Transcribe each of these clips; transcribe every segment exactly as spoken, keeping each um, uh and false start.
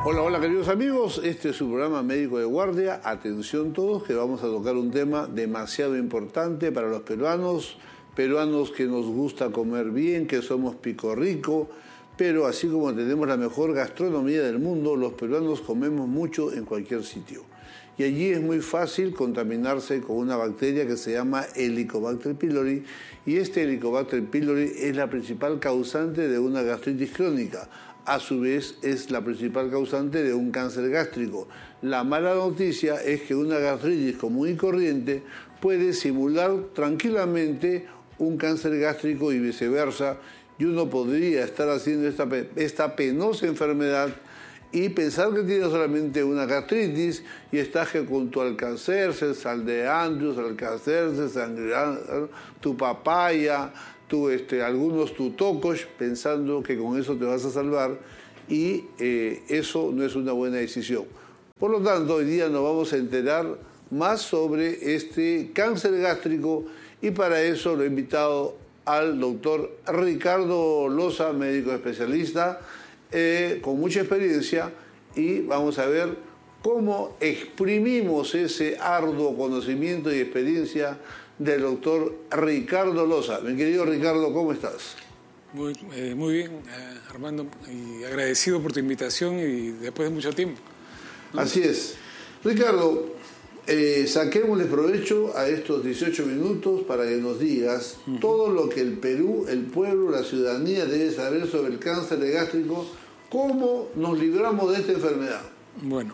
Hola, hola queridos amigos, este es su programa Médico de Guardia. Atención todos, que vamos a tocar un tema demasiado importante para los peruanos, peruanos que nos gusta comer bien, que somos pico rico, pero así como tenemos la mejor gastronomía del mundo, los peruanos comemos mucho en cualquier sitio. Y allí es muy fácil contaminarse con una bacteria que se llama Helicobacter pylori, y este Helicobacter pylori es la principal causante de una gastritis crónica. A su vez, es la principal causante de un cáncer gástrico. La mala noticia es que una gastritis común y corriente puede simular tranquilamente un cáncer gástrico y viceversa, y uno podría estar haciendo esta, esta penosa enfermedad y pensar que tiene solamente una gastritis y estás que junto al alcacerse, saldeandius, alcacerse, sangre, tu papaya, tu, este, algunos tutocos, pensando que con eso te vas a salvar, y eh, eso no es una buena decisión. Por lo tanto, hoy día nos vamos a enterar más sobre este cáncer gástrico, y para eso lo he invitado al doctor Ricardo Loza, médico especialista, eh, con mucha experiencia, y vamos a ver cómo exprimimos ese arduo conocimiento y experiencia del doctor Ricardo Loza. Mi querido Ricardo, ¿cómo estás? Muy, eh, muy bien, eh, Armando, y agradecido por tu invitación y después de mucho tiempo, ¿no? Así es. Ricardo, eh, saquémosle provecho a estos dieciocho minutos para que nos digas uh-huh. todo lo que el Perú, el pueblo, la ciudadanía debe saber sobre el cáncer gástrico. ¿Cómo nos libramos de esta enfermedad? Bueno,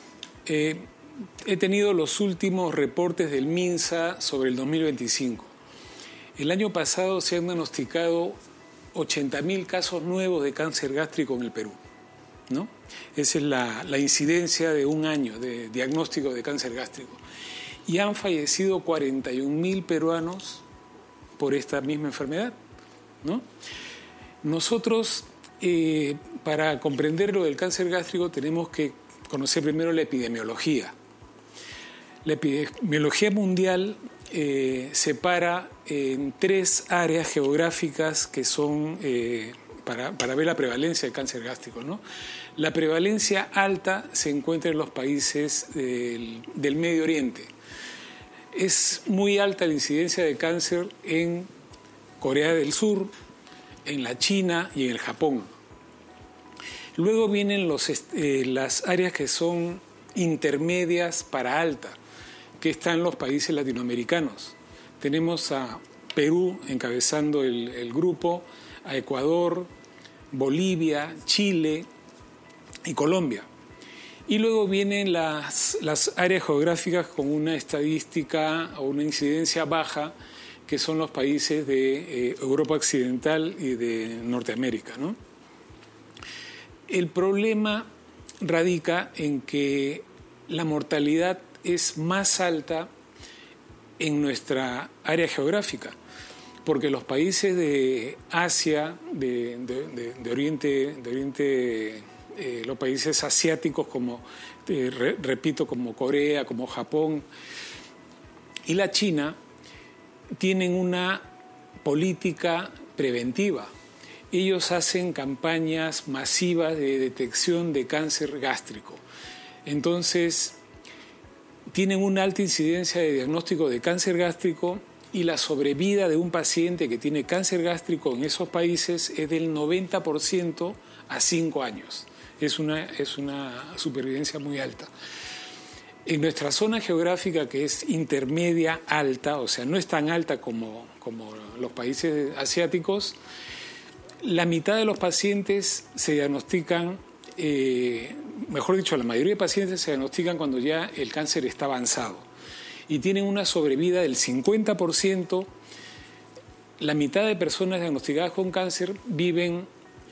eh, he tenido los últimos reportes del MINSA sobre el dos mil veinticinco. El año pasado se han diagnosticado ochenta mil casos nuevos de cáncer gástrico en el Perú, ¿no? Esa es la, la incidencia de un año de diagnóstico de cáncer gástrico. Y han fallecido cuarenta y un mil peruanos por esta misma enfermedad, ¿no? Nosotros, eh, para comprender lo del cáncer gástrico, tenemos que conocer primero la epidemiología. La epidemiología mundial eh, separa en tres áreas geográficas que son eh, para, para ver la prevalencia del cáncer gástrico, ¿no? La prevalencia alta se encuentra en los países del, del Medio Oriente. Es muy alta la incidencia de cáncer en Corea del Sur, en la China y en el Japón. Luego vienen los, eh, las áreas que son intermedias para alta, que están los países latinoamericanos. Tenemos a Perú encabezando el, el grupo, a Ecuador, Bolivia, Chile y Colombia. Y luego vienen las, las áreas geográficas con una estadística o una incidencia baja, que son los países de eh, Europa Occidental y de Norteamérica, ¿no? El problema radica en que la mortalidad es más alta en nuestra área geográfica, porque los países de Asia, de, de, de, de Oriente, de Oriente eh, los países asiáticos como, eh, re, repito, como Corea, como Japón y la China, tienen una política preventiva. Ellos hacen campañas masivas de detección de cáncer gástrico. Entonces, tienen una alta incidencia de diagnóstico de cáncer gástrico, y la sobrevida de un paciente que tiene cáncer gástrico en esos países es del noventa por ciento a cinco años. Es una, es una supervivencia muy alta. En nuestra zona geográfica, que es intermedia alta, o sea, no es tan alta como, como los países asiáticos, la mitad de los pacientes se diagnostican, eh, mejor dicho, la mayoría de pacientes se diagnostican cuando ya el cáncer está avanzado y tienen una sobrevida del cincuenta por ciento. La mitad de personas diagnosticadas con cáncer viven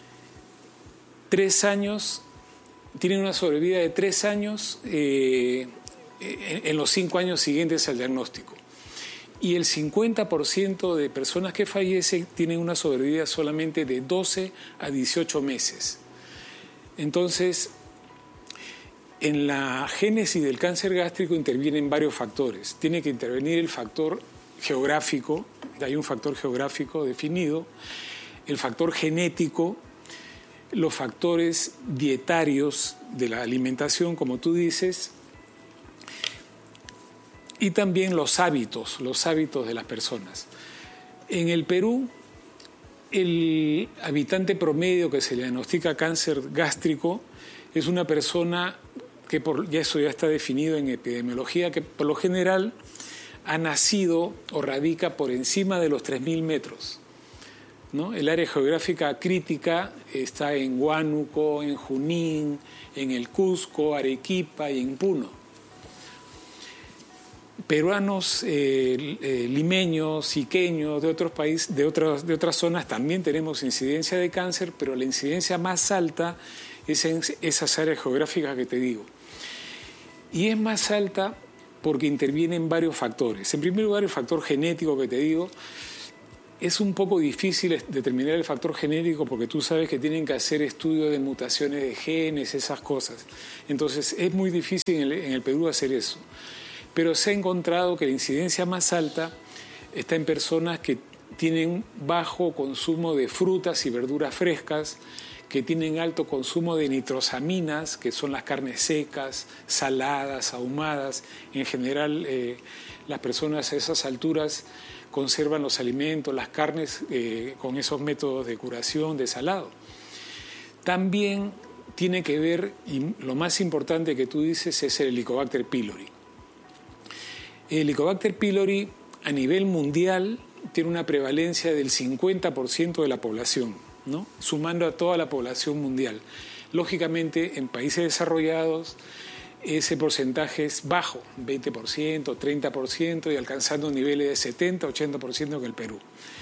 tres años, tienen una sobrevida de tres años eh, en, en los cinco años siguientes al diagnóstico. Y el cincuenta por ciento de personas que fallecen tienen una sobrevida solamente de doce a dieciocho meses. Entonces, en la génesis del cáncer gástrico intervienen varios factores. Tiene que intervenir el factor geográfico, hay un factor geográfico definido, el factor genético, los factores dietarios de la alimentación, como tú dices, y también los hábitos, los hábitos de las personas. En el Perú, el habitante promedio que se le diagnostica cáncer gástrico es una persona que, por, ya eso ya está definido en epidemiología, que por lo general ha nacido o radica por encima de los tres mil metros, ¿no? El área geográfica crítica está en Huánuco, en Junín, en el Cusco, Arequipa y en Puno. Peruanos, eh, eh, limeños, iqueños, de otros países, de otras, de otras zonas también tenemos incidencia de cáncer, pero la incidencia más alta es en esas áreas geográficas que te digo. Y es más alta porque intervienen varios factores. En primer lugar, el factor genético que te digo, es un poco difícil determinar el factor genético porque tú sabes que tienen que hacer estudios de mutaciones de genes, esas cosas. Entonces, es muy difícil en el, en el Perú hacer eso. Pero se ha encontrado que la incidencia más alta está en personas que tienen bajo consumo de frutas y verduras frescas, que tienen alto consumo de nitrosaminas, que son las carnes secas, saladas, ahumadas. En general, eh, las personas a esas alturas conservan los alimentos, las carnes, eh, con esos métodos de curación, de salado. También tiene que ver, y lo más importante que tú dices, es el Helicobacter pylori. El Helicobacter pylori a nivel mundial tiene una prevalencia del cincuenta por ciento de la población, ¿no? Sumando a toda la población mundial. Lógicamente, en países desarrollados ese porcentaje es bajo, veinte por ciento, treinta por ciento, y alcanzando niveles de setenta, ochenta por ciento en el Perú.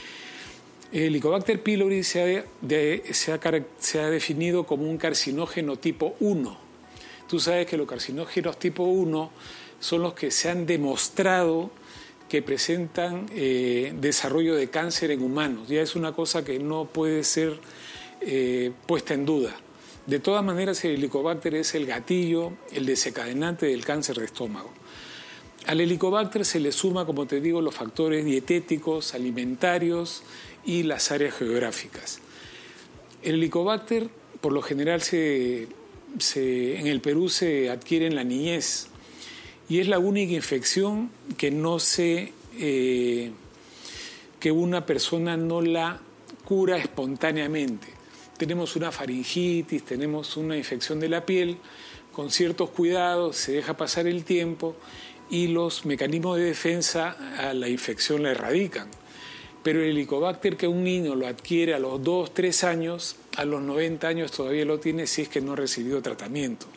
El Helicobacter pylori se ha, de, se, ha, se ha definido como un carcinógeno tipo uno. Tú sabes que los carcinógenos tipo uno son los que se han demostrado que presentan eh, desarrollo de cáncer en humanos. Ya es una cosa que no puede ser eh, puesta en duda. De todas maneras, el Helicobacter es el gatillo, el desencadenante del cáncer de estómago. Al Helicobacter se le suma, como te digo, los factores dietéticos, alimentarios y las áreas geográficas. El Helicobacter, por lo general, se, se, en el Perú se adquiere en la niñez y es la única infección que no se, eh, que una persona no la cura espontáneamente. Tenemos una faringitis, tenemos una infección de la piel, con ciertos cuidados se deja pasar el tiempo y los mecanismos de defensa a la infección la erradican. Pero el Helicobacter que un niño lo adquiere a los dos, tres años, a los noventa años todavía lo tiene si es que no ha recibido tratamiento.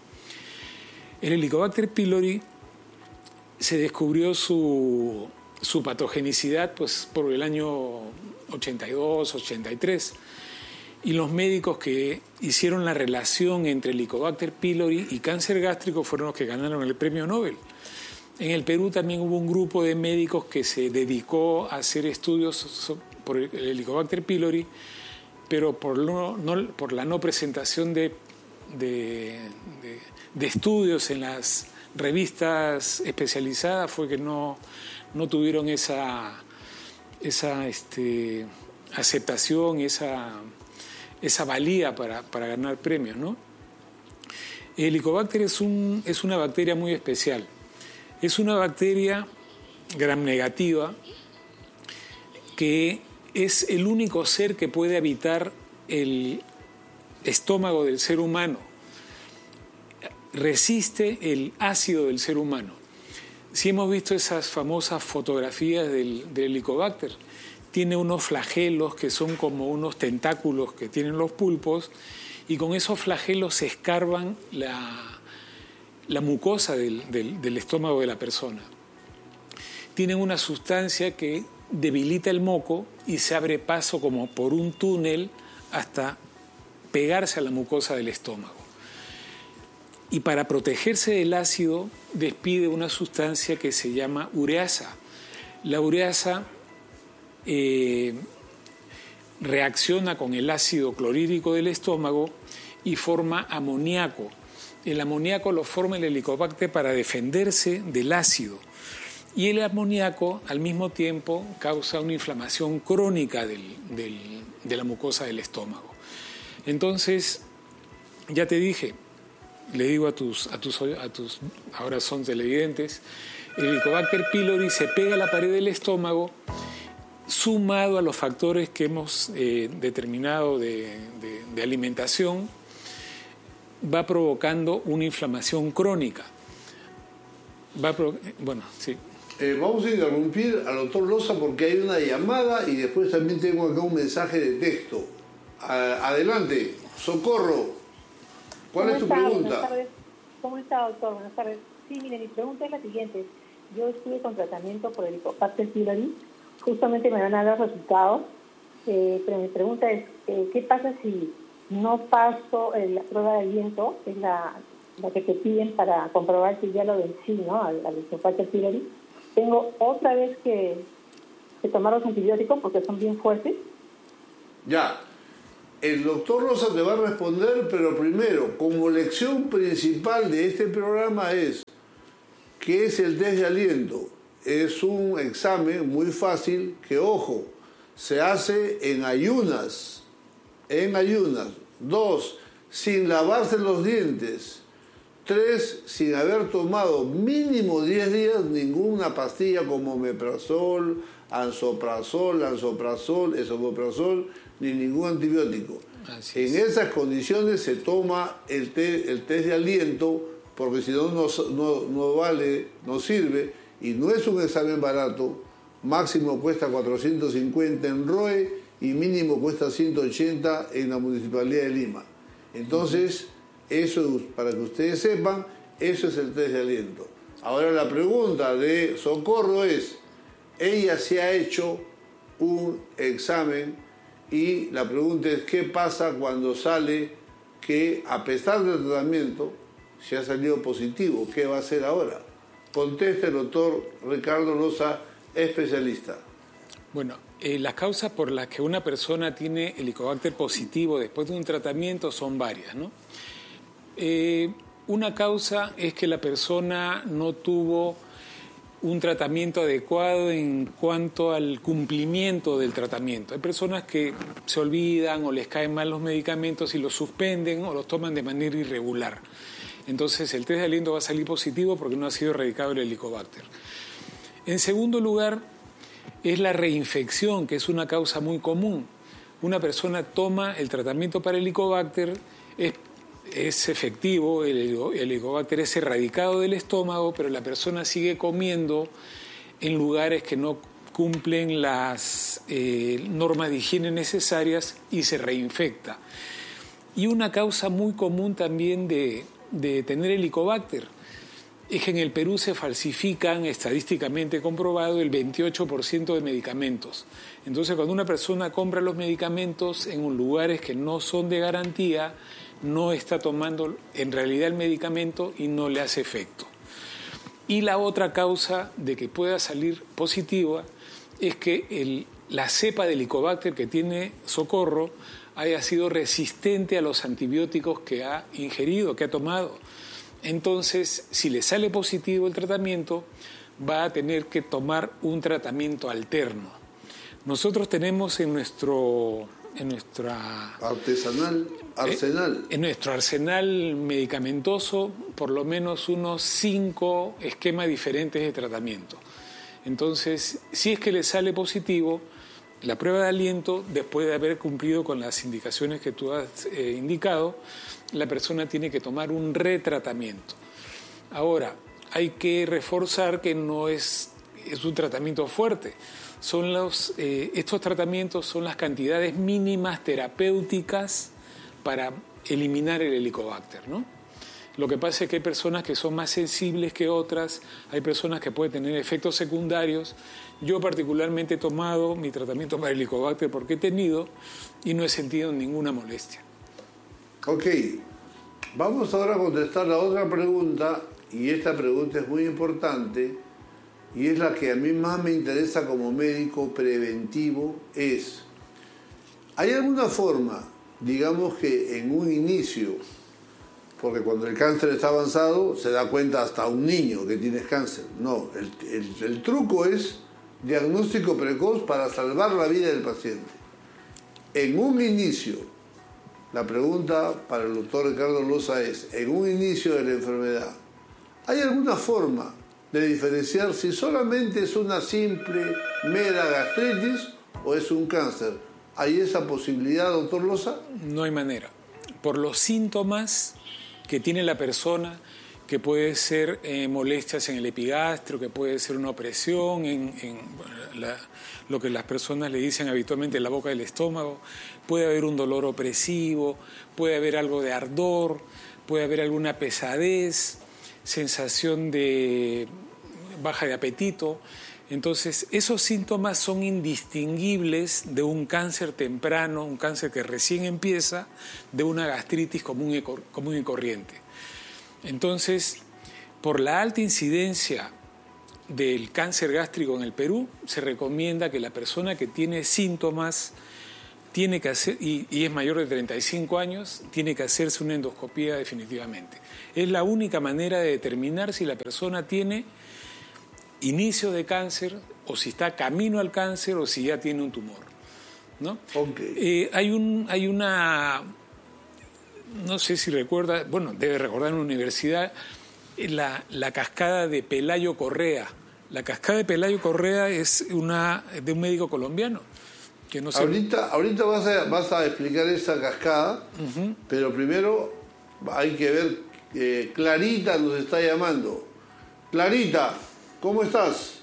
El Helicobacter pylori se descubrió su, su patogenicidad pues, por el año ochenta y dos, ochenta y tres. Y los médicos que hicieron la relación entre el Helicobacter pylori y cáncer gástrico fueron los que ganaron el premio Nobel. En el Perú también hubo un grupo de médicos que se dedicó a hacer estudios por el Helicobacter pylori, pero por, no, no, por la no presentación de, de, de, de estudios en las revistas especializadas fue que no, no tuvieron esa, esa este, aceptación, esa, esa valía para, para ganar premios, ¿no? El Helicobacter es, un, es una bacteria muy especial. Es una bacteria gram negativa que es el único ser que puede habitar el estómago del ser humano. Resiste el ácido del ser humano. Si hemos visto esas famosas fotografías del, del Helicobacter, tiene unos flagelos que son como unos tentáculos que tienen los pulpos y con esos flagelos se escarban la... la mucosa del, del, del estómago de la persona. Tienen una sustancia que debilita el moco y se abre paso como por un túnel hasta pegarse a la mucosa del estómago. Y para protegerse del ácido despide una sustancia que se llama ureasa. La ureasa eh, reacciona con el ácido clorhídrico del estómago y forma amoníaco. El amoníaco lo forma el Helicobacter para defenderse del ácido. Y el amoníaco, al mismo tiempo, causa una inflamación crónica del, del, de la mucosa del estómago. Entonces, ya te dije, le digo a tus, a tus, a tus ahora son televidentes, el Helicobacter pylori se pega a la pared del estómago, sumado a los factores que hemos eh, determinado de, de, de alimentación, va provocando una inflamación crónica. Va provo- bueno, sí. Eh, vamos a interrumpir al doctor Loza porque hay una llamada y después también tengo acá un mensaje de texto. A- adelante, Socorro. ¿Cuál es tu está? pregunta? Buenas tardes. ¿Cómo está, doctor? Buenas tardes. Sí, mire, mi pregunta es la siguiente. Yo estuve con tratamiento por el Helicobacter pylori. Justamente me van a dar resultados. Eh, pero mi pregunta es, eh, ¿qué pasa si no paso eh, la prueba de aliento, que es la, la que te piden para comprobar si ya lo vencí, ¿no? Al, al Helicobacter pylori. Tengo otra vez que, que tomar los antibióticos porque son bien fuertes. Ya. El doctor Rosa te va a responder, pero primero, como lección principal de este programa es, ¿qué es el test de aliento? Es un examen muy fácil que, ojo, se hace en ayunas, en ayunas. Dos, sin lavarse los dientes. Tres, sin haber tomado mínimo diez días ninguna pastilla como omeprazol, ansoprazol, lansoprazol, esomeprazol, ni ningún antibiótico. Así en es. esas condiciones se toma el, te, el test de aliento, porque si no, no, no, no vale, no sirve, y no es un examen barato. Máximo cuesta cuatrocientos cincuenta en R O E y mínimo cuesta ciento ochenta en la Municipalidad de Lima. Entonces, eso, para que ustedes sepan, eso es el test de aliento. Ahora la pregunta de Socorro es, ella se ha hecho un examen y la pregunta es, ¿qué pasa cuando sale que a pesar del tratamiento se ha salido positivo? ¿Qué va a hacer ahora? Conteste el doctor Ricardo Loza, especialista. Bueno, eh, las causas por las que una persona tiene Helicobacter positivo después de un tratamiento son varias, ¿no? Eh, una causa es que la persona no tuvo un tratamiento adecuado en cuanto al cumplimiento del tratamiento. Hay personas que se olvidan o les caen mal los medicamentos y los suspenden o los toman de manera irregular. Entonces el test de aliento va a salir positivo porque no ha sido erradicado el Helicobacter. En segundo lugar, es la reinfección, que es una causa muy común. Una persona toma el tratamiento para Helicobacter, es es efectivo, el Helicobacter es erradicado del estómago, pero la persona sigue comiendo en lugares que no cumplen las eh, normas de higiene necesarias y se reinfecta. Y una causa muy común también de, de tener Helicobacter es que en el Perú se falsifican, estadísticamente comprobado, el veintiocho por ciento de medicamentos. Entonces, cuando una persona compra los medicamentos en lugares que no son de garantía, no está tomando en realidad el medicamento y no le hace efecto. Y la otra causa de que pueda salir positiva es que el, la cepa de Helicobacter que tiene Socorro haya sido resistente a los antibióticos que ha ingerido, que ha tomado. Entonces, si le sale positivo el tratamiento, va a tener que tomar un tratamiento alterno. Nosotros tenemos en nuestro... en nuestra artesanal, arsenal. En nuestro arsenal medicamentoso, por lo menos unos cinco esquemas diferentes de tratamiento. Entonces, si es que le sale positivo, la prueba de aliento, después de haber cumplido con las indicaciones que tú has eh, indicado, la persona tiene que tomar un retratamiento. Ahora, hay que reforzar que no es, es un tratamiento fuerte. Son los, eh, estos tratamientos son las cantidades mínimas terapéuticas para eliminar el Helicobacter, ¿no? Lo que pasa es que hay personas que son más sensibles que otras, hay personas que pueden tener efectos secundarios. Yo particularmente he tomado mi tratamiento para el Helicobacter porque he tenido y no he sentido ninguna molestia. Ok, vamos ahora a contestar la otra pregunta, y esta pregunta es muy importante, y es la que a mí más me interesa como médico preventivo, es, ¿hay alguna forma, digamos que en un inicio, porque cuando el cáncer está avanzado se da cuenta hasta un niño que tienes cáncer? No, el, el, el truco es diagnóstico precoz para salvar la vida del paciente. En un inicio, La pregunta para el doctor Ricardo Loza es, en un inicio de la enfermedad, ¿hay alguna forma de diferenciar si solamente es una simple, mera gastritis o es un cáncer? ¿Hay esa posibilidad, doctor Loza? No hay manera. Por los síntomas que tiene la persona, que puede ser eh, molestias en el epigastrio, que puede ser una opresión en, en la, lo que las personas le dicen habitualmente en la boca del estómago, puede haber un dolor opresivo, puede haber algo de ardor, puede haber alguna pesadez, sensación de baja de apetito. Entonces, esos síntomas son indistinguibles de un cáncer temprano, un cáncer que recién empieza, de una gastritis común y, común y corriente. Entonces, por la alta incidencia del cáncer gástrico en el Perú, se recomienda que la persona que tiene síntomas tiene que hacer, y, y es mayor de treinta y cinco años, tiene que hacerse una endoscopía definitivamente. Es la única manera de determinar si la persona tiene inicio de cáncer o si está camino al cáncer o si ya tiene un tumor, ¿no? Okay. Eh, hay, un, hay una... No sé si recuerda, bueno, debe recordar en la universidad, la, la cascada de Pelayo Correa. La cascada de Pelayo Correa es una de un médico colombiano. Que no sé... Ahorita, ahorita vas, a, vas a explicar esa cascada, uh-huh. Pero primero hay que ver, eh, Clarita nos está llamando. Clarita, ¿cómo estás?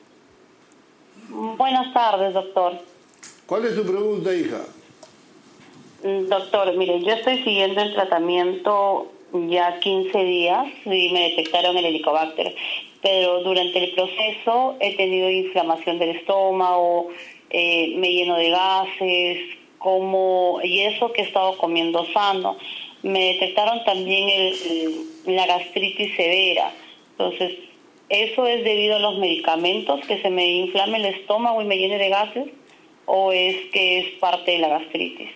Buenas tardes, doctor. ¿Cuál es tu pregunta, hija? Doctor, mire, yo estoy siguiendo el tratamiento ya quince días y me detectaron el Helicobacter, pero durante el proceso he tenido inflamación del estómago, eh, me lleno de gases, como y eso que he estado comiendo sano. Me detectaron también el, el, la gastritis severa. Entonces, ¿eso es debido a los medicamentos, que se me inflame el estómago y me llene de gases, o es que es parte de la gastritis?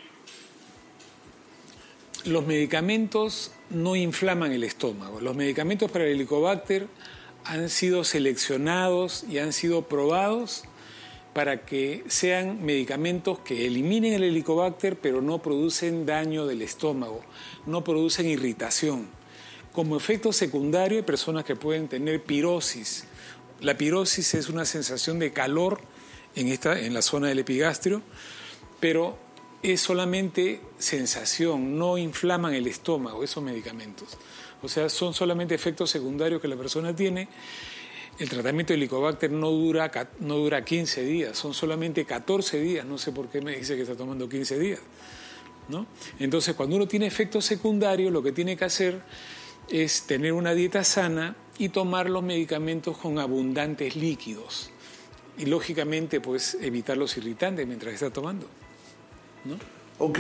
Los medicamentos no inflaman el estómago. Los medicamentos para el Helicobacter han sido seleccionados y han sido probados para que sean medicamentos que eliminen el Helicobacter, pero no producen daño del estómago, no producen irritación. Como efecto secundario hay personas que pueden tener pirosis. La pirosis es una sensación de calor en, esta, en la zona del epigastrio, pero es solamente sensación, no inflaman el estómago esos medicamentos. O sea, son solamente efectos secundarios que la persona tiene. El tratamiento de Helicobacter no dura, no dura quince días, son solamente catorce días. No sé por qué me dice que está tomando quince días, ¿no? Entonces, cuando uno tiene efectos secundarios, lo que tiene que hacer es tener una dieta sana y tomar los medicamentos con abundantes líquidos. Y, lógicamente, pues, evitar los irritantes mientras está tomando, ¿no? Ok,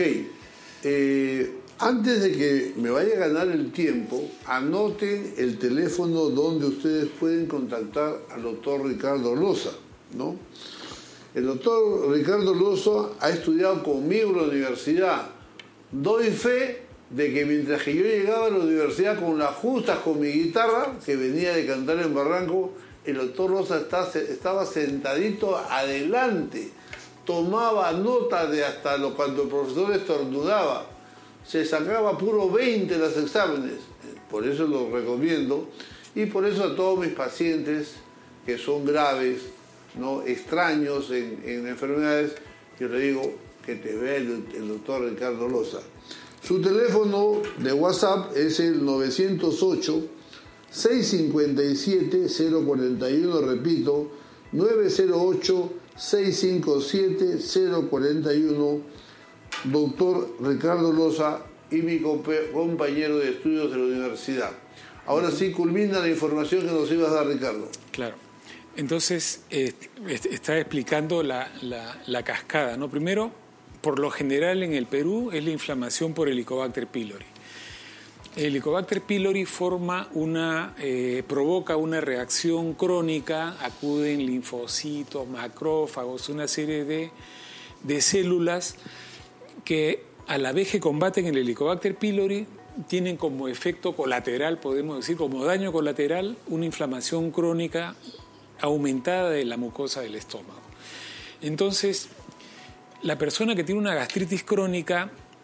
eh, antes de que me vaya a ganar el tiempo, anoten el teléfono donde ustedes pueden contactar al doctor Ricardo Loza, ¿no? El doctor Ricardo Loza ha estudiado conmigo en la universidad. Doy fe de que mientras que yo llegaba a la universidad con las justas con mi guitarra, que venía de cantar en Barranco, el doctor Loza estaba sentadito adelante, tomaba nota de hasta lo cuando el profesor estornudaba, se sacaba puro veinte en los exámenes. Por eso lo recomiendo, y por eso a todos mis pacientes que son graves, ¿no?, extraños en, en enfermedades, yo le digo que te vea el, el doctor Ricardo Loza. Su teléfono de WhatsApp es el nueve cero ocho, seis cinco siete, cero cuatro uno, repito, nueve cero ocho, seis cinco siete, cero cuatro uno, doctor Ricardo Loza y mi compañero de estudios de la universidad. Ahora sí culmina la información que nos ibas a dar, Ricardo. Claro. Entonces, eh, está explicando la, la, la cascada, ¿no? Primero, por lo general en el Perú es la inflamación por Helicobacter pylori. El Helicobacter pylori forma una, eh, provoca una reacción crónica, acuden linfocitos, macrófagos, una serie de, de células que a la vez que combaten el Helicobacter pylori tienen como efecto colateral, podemos decir, como daño colateral, una inflamación crónica aumentada de la mucosa del estómago. Entonces, la persona que tiene una gastritis crónica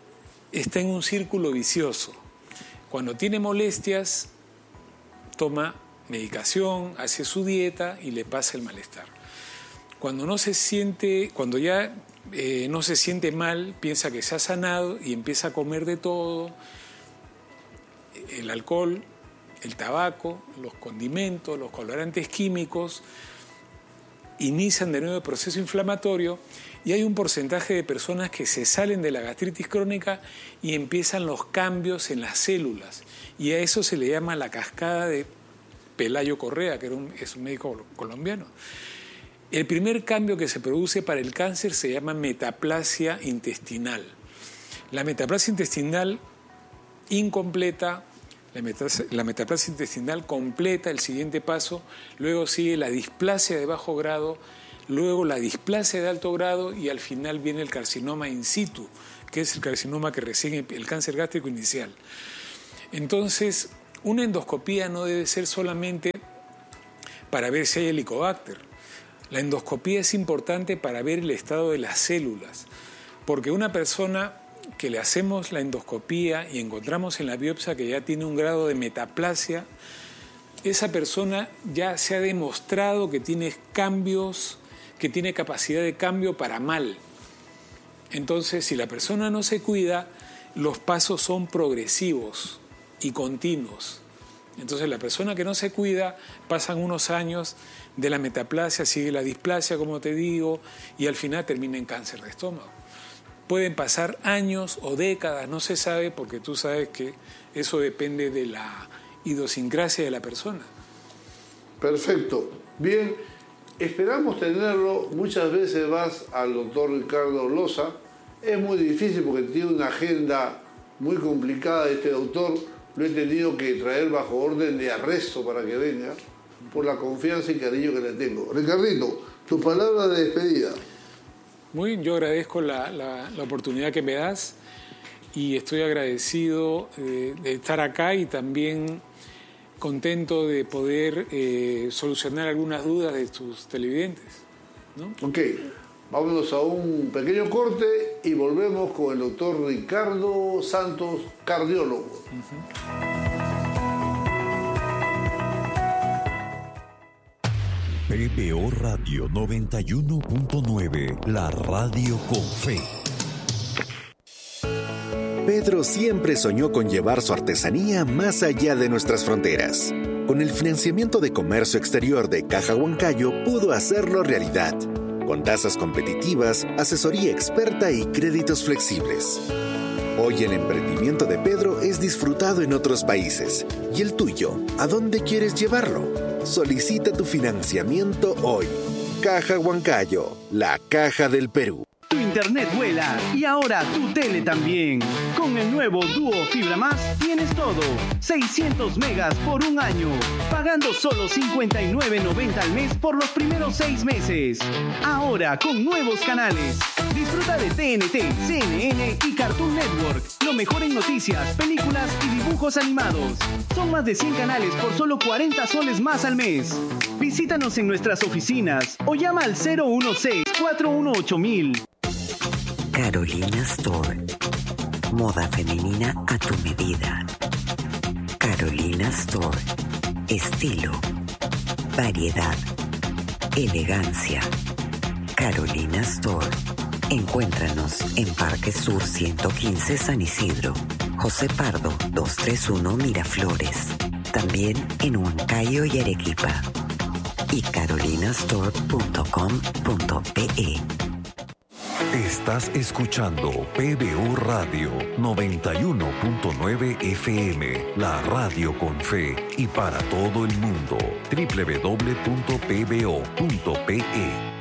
está en un círculo vicioso. Cuando tiene molestias, toma medicación, hace su dieta y le pasa el malestar. Cuando no se siente, cuando ya eh, no se siente mal, piensa que se ha sanado y empieza a comer de todo, el alcohol, el tabaco, los condimentos, los colorantes químicos, inician de nuevo el proceso inflamatorio y hay un porcentaje de personas que se salen de la gastritis crónica y empiezan los cambios en las células. Y a eso se le llama la cascada de Pelayo Correa, que era un, es un médico colombiano. El primer cambio que se produce para el cáncer se llama metaplasia intestinal. La metaplasia intestinal incompleta, la, metaplasia, la metaplasia intestinal completa el siguiente paso, luego sigue la displasia de bajo grado, luego la displasia de alto grado y al final viene el carcinoma in situ, que es el carcinoma que recién, el cáncer gástrico inicial. Entonces, una endoscopía no debe ser solamente para ver si hay helicobacter. La endoscopía es importante para ver el estado de las células, porque una persona que le hacemos la endoscopía y encontramos en la biopsia que ya tiene un grado de metaplasia, esa persona ya se ha demostrado que tiene cambios, que tiene capacidad de cambio para mal. Entonces, si la persona no se cuida, los pasos son progresivos y continuos. Entonces, la persona que no se cuida, pasan unos años de la metaplasia, sigue la displasia, como te digo, y al final termina en cáncer de estómago. Pueden pasar años o décadas, no se sabe, porque tú sabes que eso depende de la idiosincrasia de la persona. Perfecto. Bien, esperamos tenerlo. Muchas veces vas al doctor Ricardo Loza. Es muy difícil porque tiene una agenda muy complicada este doctor. Lo he tenido que traer bajo orden de arresto para que venga, por la confianza y cariño que le tengo. Ricardito, tu palabra de despedida. Muy bien, yo agradezco la, la, la oportunidad que me das y estoy agradecido de, de estar acá y también contento de poder eh, solucionar algunas dudas de tus televidentes, ¿no? Ok, vámonos a un pequeño corte y volvemos con el doctor Ricardo Santos, cardiólogo. Uh-huh. P B O Radio noventa y uno punto nueve, la radio con fe. Pedro siempre soñó con llevar su artesanía más allá de nuestras fronteras. Con el financiamiento de comercio exterior de Caja Huancayo pudo hacerlo realidad, con tasas competitivas, asesoría experta y créditos flexibles. Hoy el emprendimiento de Pedro es disfrutado en otros países. ¿Y el tuyo? ¿A dónde quieres llevarlo? Solicita tu financiamiento hoy. Caja Huancayo, la caja del Perú. Tu internet vuela y ahora tu tele también. Con el nuevo Duo Fibra Más tienes todo. seiscientos megas por un año. Pagando solo cincuenta y nueve noventa al mes por los primeros seis meses. Ahora con nuevos canales. Disfruta de T N T, C N N y Cartoon Network. Lo mejor en noticias, películas y dibujos animados. Son más de cien canales por solo cuarenta soles más al mes. Visítanos en nuestras oficinas o llama al cero uno seis, cuatro uno ocho mil. Carolina Store. Moda femenina a tu medida. Carolina Store. Estilo. Variedad. Elegancia. Carolina Store. Encuéntranos en Parque Sur ciento quince San Isidro. José Pardo doscientos treinta y uno Miraflores. También en Huancayo y Arequipa. Y carolinastore punto com punto pe. Estás escuchando P B O Radio noventa y uno punto nueve F M, la radio con fe y para todo el mundo. doble u doble u doble u punto p b o punto p e.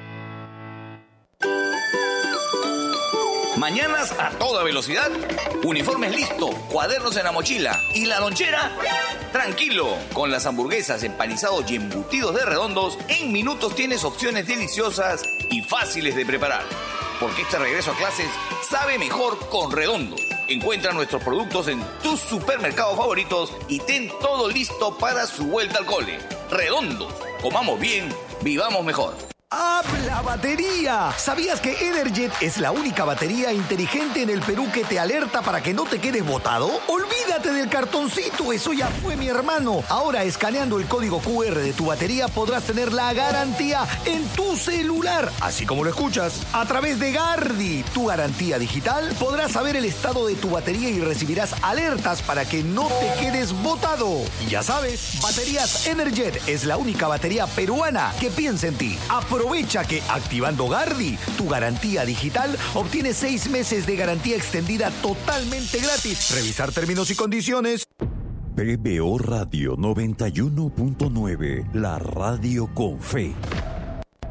Mañanas a toda velocidad, uniformes listo, cuadernos en la mochila y la lonchera. Tranquilo, con las hamburguesas, empanizados y embutidos de Redondos, en minutos tienes opciones deliciosas y fáciles de preparar. Porque este regreso a clases sabe mejor con Redondos. Encuentra nuestros productos en tus supermercados favoritos y ten todo listo para su vuelta al cole. Redondos, comamos bien, vivamos mejor. ¡Habla batería! ¿Sabías que Energet es la única batería inteligente en el Perú que te alerta para que no te quedes botado? Olvídate del cartoncito, eso ya fue, mi hermano. Ahora, escaneando el código cu erre de tu batería, podrás tener la garantía en tu celular, así como lo escuchas. A través de Gardi, tu garantía digital, podrás saber el estado de tu batería y recibirás alertas para que no te quedes botado. Y ya sabes, Baterías Energet es la única batería peruana que piensa en ti. Aprovecha que activando Gardi, tu garantía digital, obtienes seis meses de garantía extendida totalmente gratis. Revisar términos y condiciones. P B O Radio noventa y uno punto nueve, la radio con fe.